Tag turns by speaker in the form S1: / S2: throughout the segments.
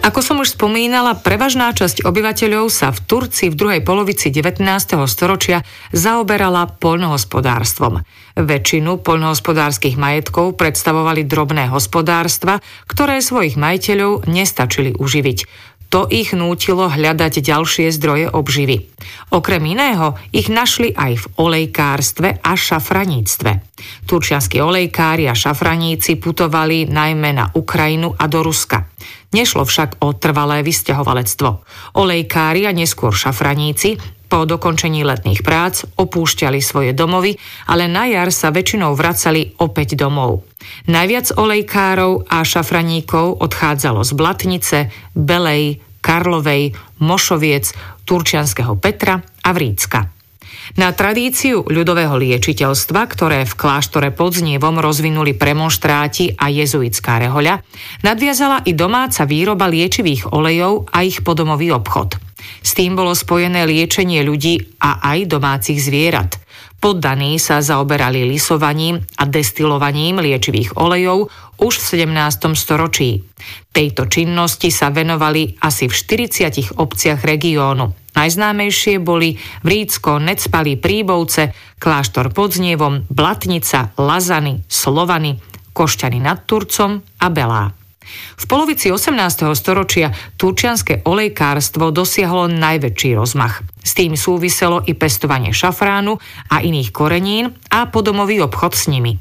S1: Ako som už spomínala, prevažná časť obyvateľov sa v Turcii v druhej polovici 19. storočia zaoberala poľnohospodárstvom. Väčšinu poľnohospodárskych majetkov predstavovali drobné hospodárstva, ktoré svojich majiteľov nestačili uživiť. To ich nútilo hľadať ďalšie zdroje obživy. Okrem iného ich našli aj v olejkárstve a šafraníctve. Turčianski olejkári a šafraníci putovali najmä na Ukrajinu a do Ruska. Nešlo však o trvalé vysťahovalectvo. Olejkári a neskôr šafraníci po dokončení letných prác opúšťali svoje domovy, ale na jar sa väčšinou vracali opäť domov. Najviac olejkárov a šafraníkov odchádzalo z Blatnice, Belej, Karlovej, Mošoviec, Turčianskeho Petra a Vrícka. Na tradíciu ľudového liečiteľstva, ktoré v kláštore pod Znievom rozvinuli premonštráti a jezuitská rehoľa, nadviazala i domáca výroba liečivých olejov a ich podomový obchod. S tým bolo spojené liečenie ľudí a aj domácich zvierat. Poddaní sa zaoberali lisovaním a destilovaním liečivých olejov už v 17. storočí. Tejto činnosti sa venovali asi v 40 obciach regiónu. Najznámejšie boli Vrícko, Necpalí, Príbovce, kláštor pod Znievom, Blatnica, Lazany, Slovany, Košťany nad Turcom a Belá. V polovici 18. storočia turčianske olejkárstvo dosiahlo najväčší rozmach. S tým súviselo i pestovanie šafránu a iných korenín a podomový obchod s nimi.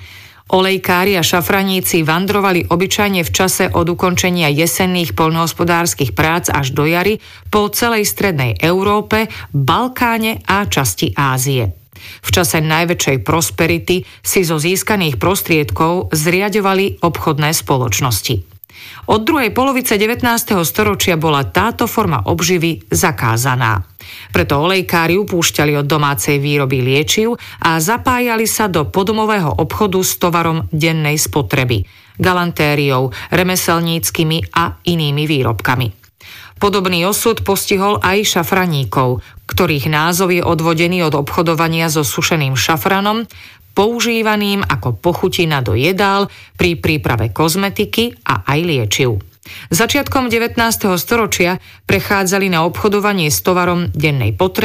S1: Olejkári a šafraníci vandrovali obyčajne v čase od ukončenia jesenných poľnohospodárskych prác až do jary po celej strednej Európe, Balkáne a časti Ázie. V čase najväčšej prosperity si zo získaných prostriedkov zriaďovali obchodné spoločnosti. Od druhej polovice 19. storočia bola táto forma obživy zakázaná. Preto olejkári upúšťali od domácej výroby liečiv a zapájali sa do podomového obchodu s tovarom dennej spotreby, galantériou, remeselníckymi a inými výrobkami. Podobný osud postihol aj šafraníkov, ktorých názov je odvodený od obchodovania so sušeným šafranom, používaným ako pochutina do jedál pri príprave kozmetiky a aj liečiv. Začiatkom 19. storočia prechádzali na obchodovanie s tovarom dennej potreby